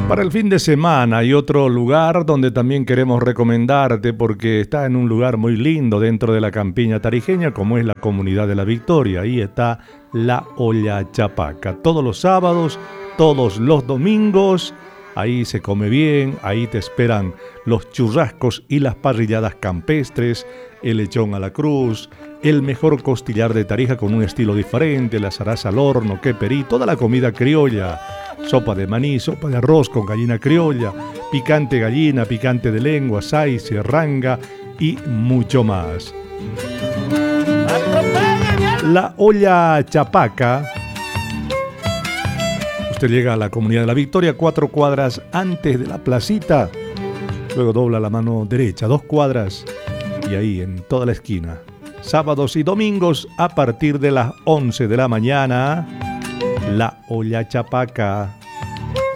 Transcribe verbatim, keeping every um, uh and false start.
Para el fin de semana hay otro lugar donde también queremos recomendarte porque está en un lugar muy lindo dentro de la campiña tarijeña como es la Comunidad de la Victoria. Ahí está la Olla Chapaca. Todos los sábados, todos los domingos, ahí se come bien, ahí te esperan los churrascos y las parrilladas campestres, el lechón a la cruz, el mejor costillar de Tarija con un estilo diferente, la zaraza al horno, queperí, toda la comida criolla. Sopa de maní, sopa de arroz con gallina criolla, picante gallina, picante de lengua, saice, ranga y mucho más. La Olla Chapaca. Usted llega a la Comunidad de la Victoria, cuatro cuadras antes de la placita. Luego dobla la mano derecha, dos cuadras. Y ahí, en toda la esquina. Sábados y domingos a partir de las once de la mañana. La Olla Chapaca.